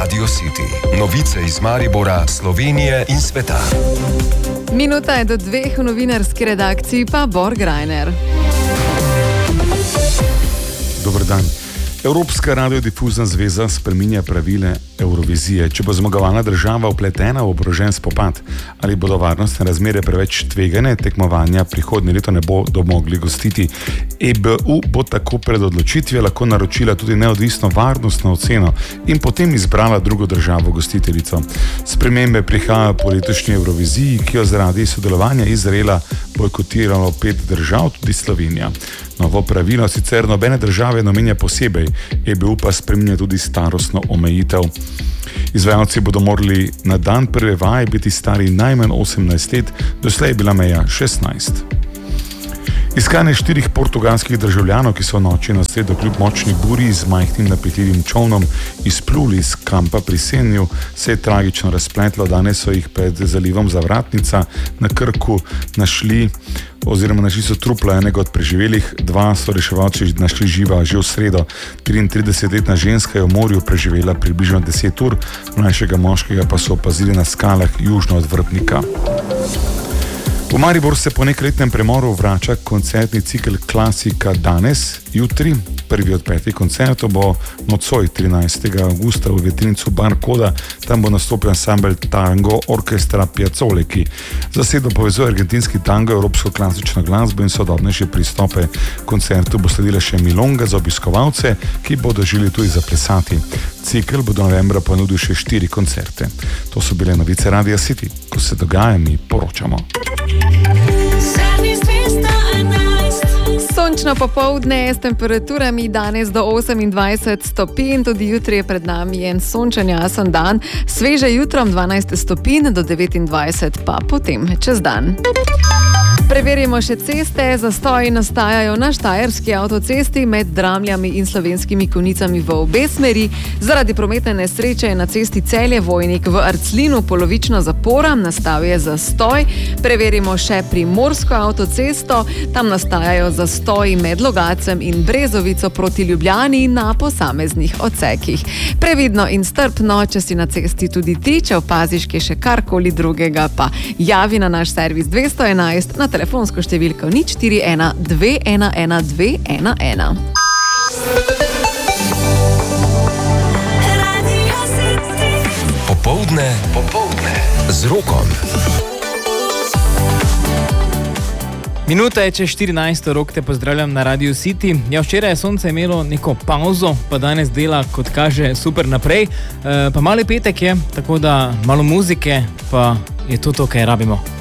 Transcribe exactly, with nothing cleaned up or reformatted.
Radio City. Novice iz Maribora, Slovenije in sveta. Minuta je do dveh, v novinarski redakciji pa Bor Grajner. Dober dan. Evropska radiodifuzna zveza spreminja pravile Evrovizije. Če bo zmagovalna država vpletena v oborožen spopad ali bodo varnostne razmere preveč tvegane, tekmovanja prihodnje leto ne bodo mogli gostiti. E B U bo tako pred odločitvijo lahko naročila tudi neodvisno varnostno oceno in potem izbrala drugo državo gostiteljico. Spremembe prihajajo po letošnji Evroviziji, ki jo zaradi sodelovanja Izraela bojkotiralo pet držav, tudi Slovenija. Novo pravilo sicer nobene države ne omenja posebej, E B U pa spreminja tudi starostno omejitev. Izvajalci bodo morali na dan prve vaje biti stari najmanj osemnajst let, doslej je bila meja šestnajst. Iskanje štirih portugalskih državljanov, ki so v noči na sredo kljub močni buri z majhnim napetljivim čolnom izpluli iz kampa pri Senju, se je tragično razpletlo. Danes so jih pred zalivom Zavratnica na Krku našli oziroma našli so trupla enega od preživelih, dva so reševalci našli živa že v sredo. triintridesetletna ženska je v morju preživela približno deset ur, mlajšega moškega pa so opazili na skalah južno od Vrbnika. V Maribor se po nekletnem premoru vrača koncertni cikel Klasika danes, jutri. Prvi od petih koncertov bo nocoj trinajstega avgusta v vetrinicu Bar Koda. Tam bo nastopil ansambel Tango Orkestra Piazzole, ki zasedbo povezuje argentinski tango, evropsko klasično glasbo in sodobnejše pristope. Koncertu bo sledila še milonga za obiskovalce, ki bodo želeli tudi zaplesati. Cikel bo do novembra ponudil še štiri koncerte. To so bile novice Radia City. Ko se dogaja, mi poročamo. Sončno popoldne s temperaturami danes do osemindvajset stopinj, tudi jutri je pred nami en sončen jasen dan, sveže jutrom dvanajst stopinj do devetindvajset, pa potem čez dan. Preverimo še ceste. Zastoji nastajajo na štajerski avtocesti med Dramljami in Slovenskimi Konjicami v obe smeri. Zaradi prometne nesreče je na cesti Celje-Vojnik v Arclinu polovična zapora, nastal je zastoj. Preverimo še primorsko avtocesto. Tam nastajajo zastoji med Logacem in Brezovico proti Ljubljani na posameznih odsekih. Previdno in strpno, če si na cesti tudi ti, če opaziš kje še karkoli drugega, pa javi na naš servis dvesto enajst na telefonsko številko nič štiri ena dve ena ena dve ena ena. Popoldne, popoldne z Rokom. Minuta je čez štirinajst, Rok te pozdravljam na Radio City. Ja, včeraj je sonce imelo neko pauzo, pa danes dela, kot kaže, super naprej. E, pa mali petek je, tako da malo muzike, pa je to to, kaj rabimo.